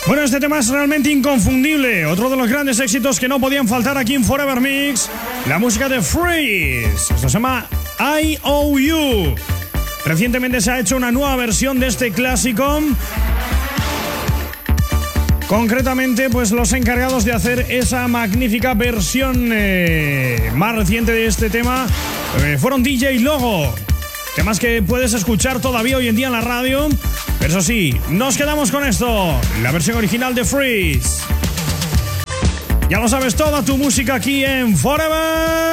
Bueno, este tema es realmente inconfundible. Otro de los grandes éxitos que no podían faltar aquí en Forever Mix. La música de Freeze. Esto se llama IOU. Recientemente se ha hecho una nueva versión de este clásico. Concretamente, pues los encargados de hacer esa magnífica versión más reciente de este tema fueron DJ Logo. Temas que puedes escuchar todavía hoy en día en la radio. Pero eso sí, nos quedamos con esto. La versión original de Freeze. Ya lo sabes, toda tu música aquí en Forever